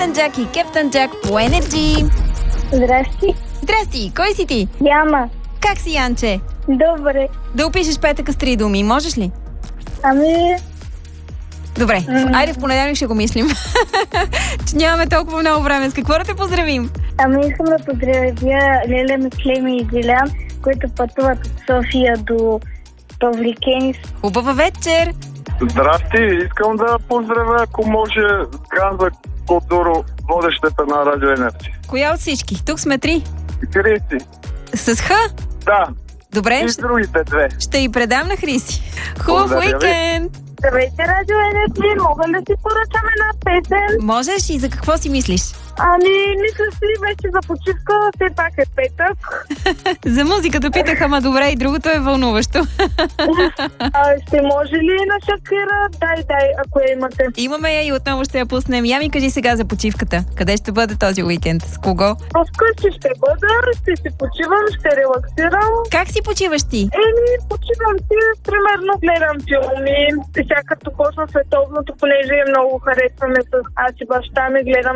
Джак и Кептън Джак по Energy. Здрасти. Здрасти, кой си ти? Яма. Как си, Янче? Добре. Да опишеш петъка с 3 думи, можеш ли? Ами, Добре, айде в понеделник ще го мислим. Че нямаме толкова много време. С какво да те поздравим? искам да поздравя Леля, Миклеми и Дилян, които пътуват от София до Павликенис. Хубава вечер! Здрасти, искам да поздравя, ако може, Ганза Кодуро, водещата на Радио Енерджи. Коя от всички? Тук сме 3. Христи. С Х? Да, Добре, и другите две. ще и предам на Хриси. Хубав Благодаря ви. уикенд! Здравейте, Радио Енерджи, мога да си поръчам една песен? Можеш и за какво си мислиш? Мисля си вече за почивка, все пак е петък. За музиката питах, ама добре, и другото е вълнуващо. Ще може ли на Шакира? Дай, ако я имате. Имаме я и отново ще я пуснем. Я ми кажи сега за почивката. Къде ще бъде този уикенд? С кого? Вкъщи ще бъда, ще си почивам, ще релаксирам. Как си почиваш ти? Почивам си, примерно гледам филми. Сега като почна световното, понеже много харесваме с аз и баща ми, гледам